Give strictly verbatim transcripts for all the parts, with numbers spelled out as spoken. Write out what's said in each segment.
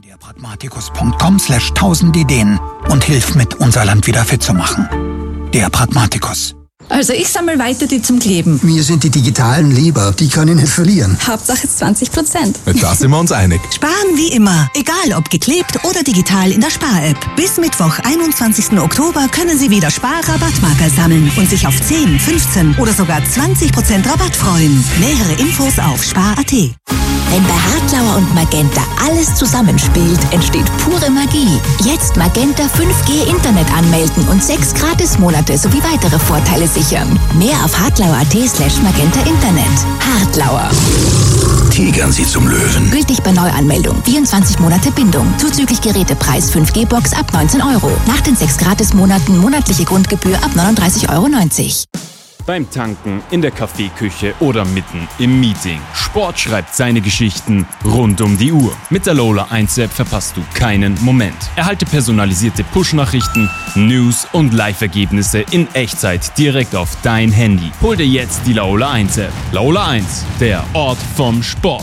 der pragmaticus punkt com slash tausend Ideen und hilf mit, unser Land wieder fit zu machen. Der Pragmaticus. Also ich sammle weiter die zum Kleben. Mir sind die digitalen lieber, die kann ich nicht verlieren. Hauptsache zwanzig Prozent. Da sind wir uns einig. Sparen wie immer, egal ob geklebt oder digital in der Spar-App. Bis Mittwoch, einundzwanzigsten Oktober können Sie wieder Spar-Rabattmarker sammeln und sich auf zehn, fünfzehn oder sogar zwanzig Prozent Rabatt freuen. Nähere Infos auf spar punkt at. Wenn bei Hartlauer und Magenta alles zusammenspielt, entsteht pure Magie. Jetzt Magenta fünf G Internet anmelden und sechs Gratismonate sowie weitere Vorteile sichern. Mehr auf hartlauer punkt at slash magenta Internet. Hartlauer. Tigern Sie zum Löwen. Gültig bei Neuanmeldung. vierundzwanzig Monate Bindung. Zuzüglich Gerätepreis fünf G Box ab neunzehn Euro. Nach den sechs Gratismonaten monatliche Grundgebühr ab neununddreißig Euro neunzig. Beim Tanken, in der Kaffeeküche oder mitten im Meeting. Sport schreibt seine Geschichten rund um die Uhr. Mit der Lola eins App verpasst du keinen Moment. Erhalte personalisierte Push-Nachrichten, News und Live-Ergebnisse in Echtzeit direkt auf dein Handy. Hol dir jetzt die Lola eins App. Lola eins, der Ort vom Sport.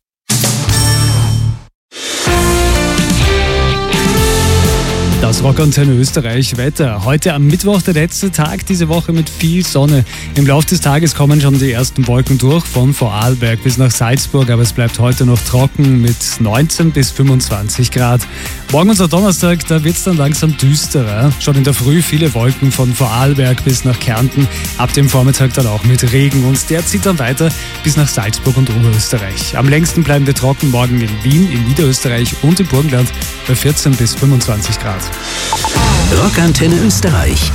Das Rockantenne Österreich Wetter. Heute am Mittwoch der letzte Tag diese Woche mit viel Sonne. Im Laufe des Tages kommen schon die ersten Wolken durch, von Vorarlberg bis nach Salzburg, aber es bleibt heute noch trocken mit neunzehn bis fünfundzwanzig Grad. Morgen unser Donnerstag, da wird es dann langsam düsterer. Schon in der Früh viele Wolken von Vorarlberg bis nach Kärnten, ab dem Vormittag dann auch mit Regen und der zieht dann weiter bis nach Salzburg und Oberösterreich. Am längsten bleiben wir trocken morgen in Wien, in Niederösterreich und im Burgenland bei vierzehn bis fünfundzwanzig Grad. Rockantenne Österreich.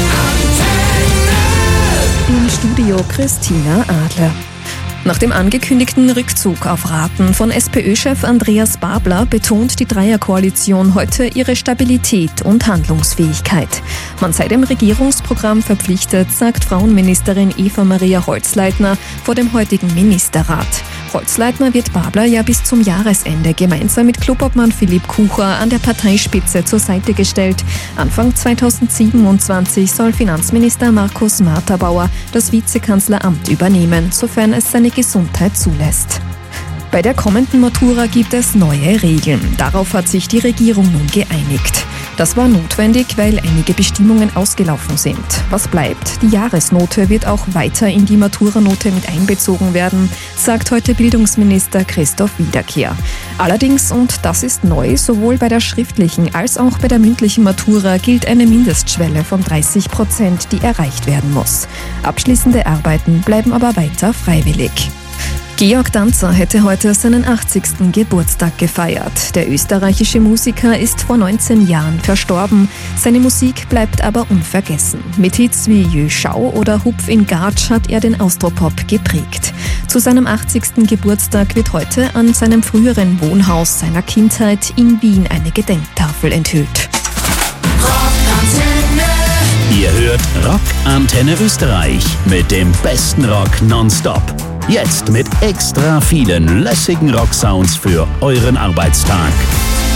Im Studio Christina Adler. Nach dem angekündigten Rückzug auf Raten von SPÖ-Chef Andreas Babler betont die Dreierkoalition heute ihre Stabilität und Handlungsfähigkeit. Man sei dem Regierungsprogramm verpflichtet, sagt Frauenministerin Eva Maria Holzleitner vor dem heutigen Ministerrat. Holzleitner wird Babler ja bis zum Jahresende gemeinsam mit Klubobmann Philipp Kucher an der Parteispitze zur Seite gestellt. Anfang zweitausendsiebenundzwanzig soll Finanzminister Markus Marterbauer das Vizekanzleramt übernehmen, sofern es seine Gesundheit zulässt. Bei der kommenden Matura gibt es neue Regeln. Darauf hat sich die Regierung nun geeinigt. Das war notwendig, weil einige Bestimmungen ausgelaufen sind. Was bleibt? Die Jahresnote wird auch weiter in die Maturanote mit einbezogen werden, sagt heute Bildungsminister Christoph Wiederkehr. Allerdings, und das ist neu, sowohl bei der schriftlichen als auch bei der mündlichen Matura gilt eine Mindestschwelle von dreißig Prozent, die erreicht werden muss. Abschließende Arbeiten bleiben aber weiter freiwillig. Georg Danzer hätte heute seinen achtzigsten Geburtstag gefeiert. Der österreichische Musiker ist vor neunzehn Jahren verstorben. Seine Musik bleibt aber unvergessen. Mit Hits wie Jö Schau oder Hupf in Gatsch hat er den Austropop geprägt. Zu seinem achtzigsten Geburtstag wird heute an seinem früheren Wohnhaus seiner Kindheit in Wien eine Gedenktafel enthüllt. Ihr hört Rockantenne Österreich mit dem besten Rock nonstop. Jetzt mit extra vielen lässigen Rocksounds für euren Arbeitstag.